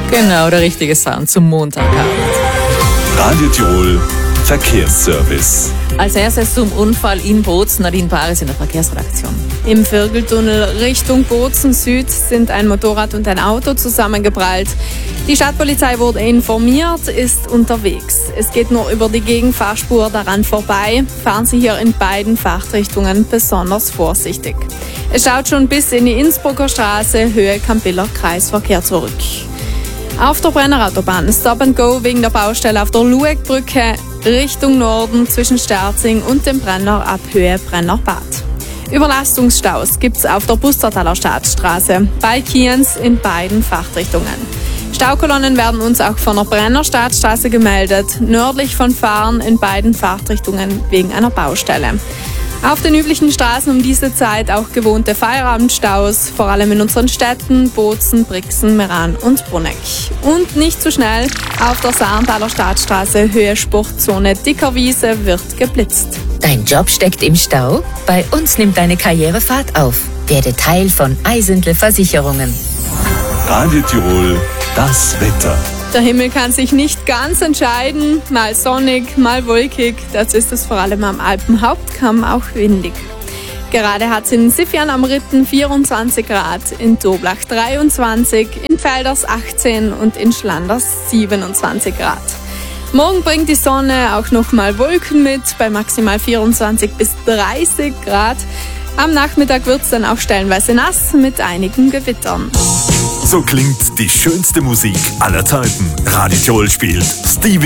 Genau, der richtige Sound zum Montagabend. Radio Tirol Verkehrsservice. Als erstes zum Unfall in Bozen. Nadine Paris in der Verkehrsredaktion. Im Virgeltunnel Richtung Bozen Süd sind ein Motorrad und ein Auto zusammengeprallt. Die Stadtpolizei wurde informiert, ist unterwegs. Es geht nur über die Gegenfahrspur daran vorbei. Fahren Sie hier in beiden Fahrtrichtungen besonders vorsichtig. Es schaut schon bis in die Innsbrucker Straße, Höhe Campiller Kreisverkehr zurück. Auf der Brennerautobahn Stop and Go wegen der Baustelle auf der Luegbrücke Richtung Norden zwischen Sterzing und dem Brenner ab Höhe Brennerbad. Überlastungsstaus gibt's auf der Bustertaler Stadtstraße bei Kienz in beiden Fahrtrichtungen. Staukolonnen werden uns auch von der Brenner Stadtstraße gemeldet, nördlich von Fahren in beiden Fahrtrichtungen wegen einer Baustelle. Auf den üblichen Straßen um diese Zeit auch gewohnte Feierabendstaus, vor allem in unseren Städten Bozen, Brixen, Meran und Bruneck. Und nicht zu schnell, auf der Sarntaler Stadtstraße Höhe Sportzone Dickerwiese wird geblitzt. Dein Job steckt im Stau? Bei uns nimmt deine Karriere Fahrt auf. Werde Teil von Eisendle Versicherungen. Radio Tirol, das Wetter. Der Himmel kann sich nicht ganz entscheiden, mal sonnig, mal wolkig, das ist es vor allem am Alpenhauptkamm auch windig. Gerade hat es in Sifjan am Ritten 24 Grad, in Toblach 23, in Pfälders 18 und in Schlanders 27 Grad. Morgen bringt die Sonne auch nochmal Wolken mit, bei maximal 24 bis 30 Grad. Am Nachmittag wird es dann auch stellenweise nass mit einigen Gewittern. So klingt die schönste Musik aller Zeiten. Radio Tirol spielt Stevie